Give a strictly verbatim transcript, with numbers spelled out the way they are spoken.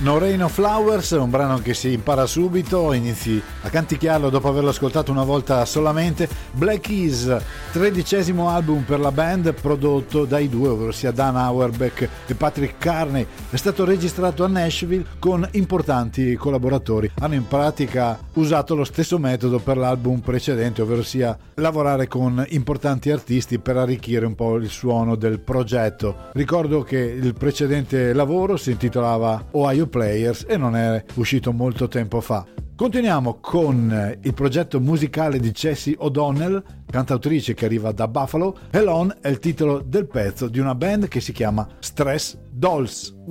No Rain of Flowers, un brano che si impara subito, inizi a canticchiarlo dopo averlo ascoltato una volta solamente. Black Keys, tredicesimo album per la band prodotto dai due, ovvero sia Dan Auerbach e Patrick Carney. È stato registrato a Nashville con importanti collaboratori. Hanno in pratica usato lo stesso metodo per l'album precedente, ovvero sia lavorare con importanti artisti per arricchire un po' il suono del progetto. Ricordo che il precedente lavoro si intitolava Ohio Players e non è uscito molto tempo fa. Continuiamo con il progetto musicale di Jessie O'Donnell, cantautrice che arriva da Buffalo. Alone è il titolo del pezzo di una band che si chiama Stress Dolls.